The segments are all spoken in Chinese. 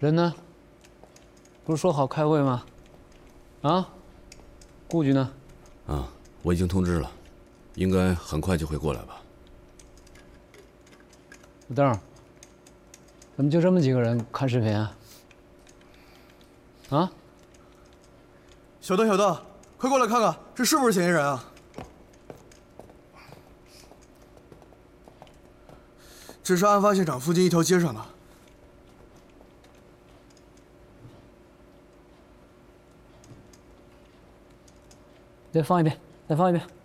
人呢？不是说好开会吗？啊？顾局呢？ 啊，我已经通知了，应该很快就会过来吧。 老邓，怎么就这么几个人看视频啊？啊？ 小邓，快过来看看，这是不是嫌疑人啊？这是案发现场附近一条街上的。 再放一遍，再放一遍。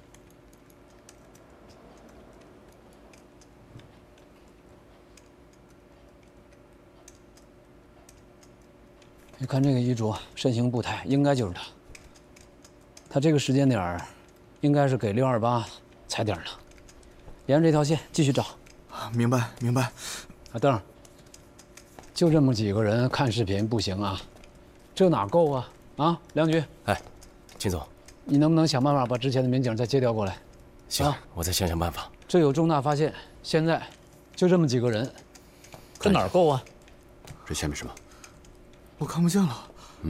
你看这个遗嘱，身形步态，应该就是他。他这个时间点儿，应该是给628踩点的。沿着这条线继续找。 明白。 阿邓，就这么几个人看视频不行啊，这哪够啊？啊，梁局。 哎，秦总， 你能不能想办法把之前的民警再接调过来？ 行，我再想想办法。 这有重大发现，现在就这么几个人，这哪儿够啊？ 这前面什么？ 我看不见了。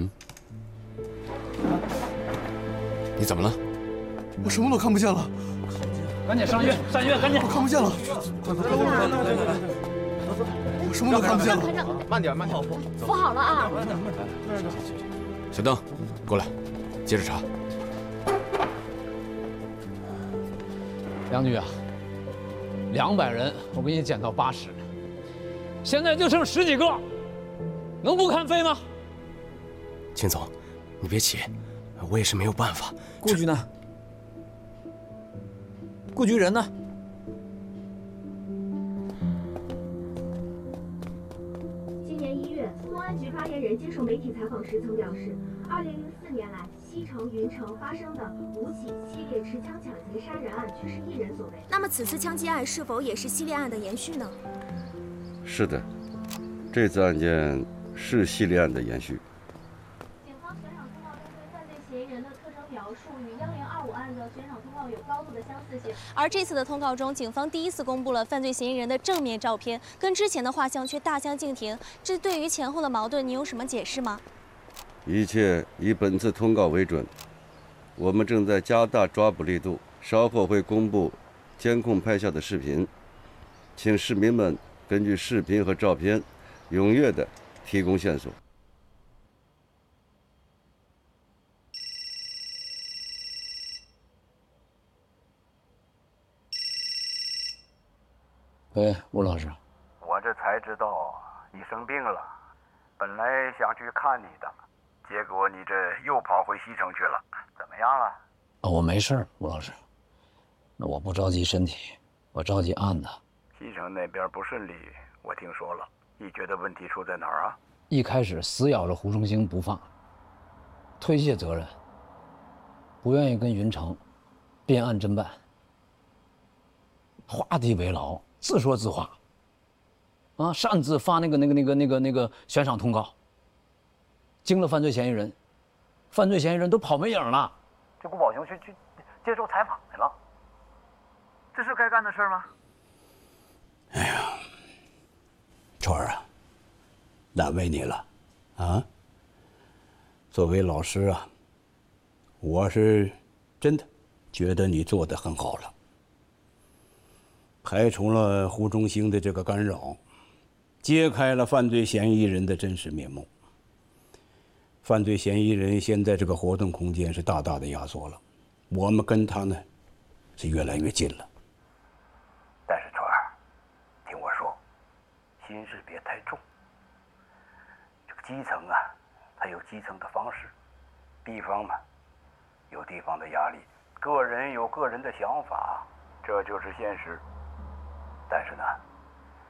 你怎么了？ 我什么都看不见了。 赶紧上医院，赶紧！ 我看不见了。快！我什么都看不见了。 慢点，扶好了啊！ 小邓，过来，接着查。 梁局啊，200人，我给你减到80，现在就剩10几个，能不看废吗？ 秦总，你别急，我也是没有办法。 顾局呢？顾局人呢？ 今年1月，公安局发言人接受媒体采访时曾表示，2004年来，西城、云城发生的5起系列持枪抢劫杀人案，却是1人所为。 那么此次枪击案是否也是系列案的延续呢？ 是的，这次案件是系列案的延续。 警方悬赏通告中对犯罪嫌疑人的特征描述与1025案的悬赏通告有高度的相似性。 而这次的通告中，警方第一次公布了犯罪嫌疑人的正面照片，跟之前的画像却大相径庭。这对于前后的矛盾，你有什么解释吗？ 一切以本次通告为准，我们正在加大抓捕力度，稍后会公布监控拍下的视频，请市民们根据视频和照片，踊跃地提供线索。 喂，吴老师。 我这才知道你生病了，本来想去看你的，结果你这又跑回西城去了，怎么样了？ 我没事儿，吴老师。那我不着急身体，我着急案子。 西城那边不顺利，我听说了。你觉得问题出在哪儿啊？ 一开始死咬着胡忠兴不放，推卸责任，不愿意跟云城编案侦办，画地为牢，自说自话，擅自发那个悬赏通告，惊了犯罪嫌疑人，犯罪嫌疑人都跑没影了。 这顾宝雄去接受采访去了，这是该干的事吗？ 哎呀，川儿啊，难为你了，啊！作为老师啊，我是真的觉得你做得很好了，排除了胡忠兴的这个干扰，揭开了犯罪嫌疑人的真实面目。犯罪嫌疑人现在这个活动空间是大大的压缩了，我们跟他呢是越来越近了。 但是川儿，听我说，心事别太重。这个基层啊，它有基层的方式，地方嘛，有地方的压力，个人有个人的想法，这就是现实。但是呢，